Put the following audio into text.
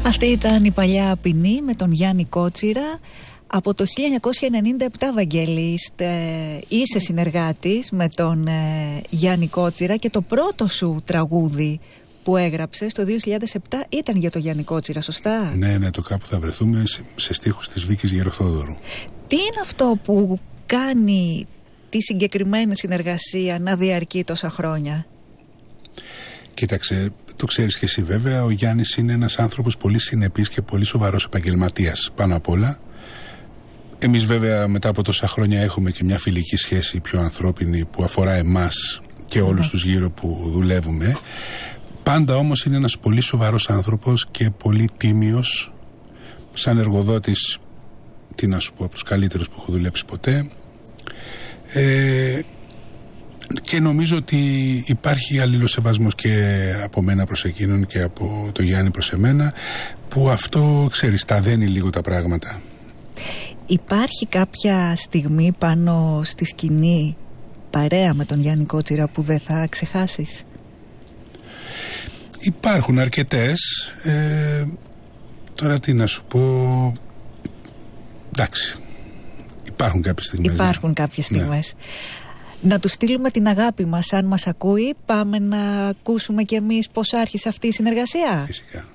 Αυτή ήταν η παλιά ποινή με τον Γιάννη Κότσιρα. Από το 1997, Βαγγέλη, είσαι συνεργάτης με τον Γιάννη Κότσιρα και το πρώτο σου τραγούδι που έγραψες το 2007 ήταν για τον Γιάννη Κότσιρα, σωστά? Ναι, το Κάπου θα βρεθούμε, σε στίχους της Βίκης Γεροχθόδωρου. Τι είναι αυτό που κάνει τη συγκεκριμένη συνεργασία να διαρκεί τόσα χρόνια? Κοίταξε, το ξέρεις και εσύ βέβαια, ο Γιάννης είναι ένας άνθρωπος πολύ συνεπής και πολύ σοβαρός επαγγελματίας πάνω απ' όλα. Εμείς βέβαια μετά από τόσα χρόνια έχουμε και μια φιλική σχέση πιο ανθρώπινη που αφορά εμάς και όλους τους γύρω που δουλεύουμε. Πάντα όμως είναι ένας πολύ σοβαρός άνθρωπος και πολύ τίμιος, σαν εργοδότης, τι να σου πω, από τους καλύτερους που έχω δουλέψει ποτέ. Και νομίζω ότι υπάρχει αλληλοσεβασμός και από μένα προς εκείνον και από το Γιάννη προς εμένα, που αυτό, ξέρεις, τα δένει λίγο τα πράγματα. Υπάρχει κάποια στιγμή πάνω στη σκηνή παρέα με τον Γιάννη Κότσιρα που δεν θα ξεχάσεις? Υπάρχουν αρκετές. Τώρα τι να σου πω. Εντάξει, υπάρχουν κάποιες στιγμές. Υπάρχουν κάποιες στιγμές. Να του στείλουμε την αγάπη μας, αν μας ακούει. Πάμε να ακούσουμε κι εμείς πώς άρχισε αυτή η συνεργασία. Φυσικά.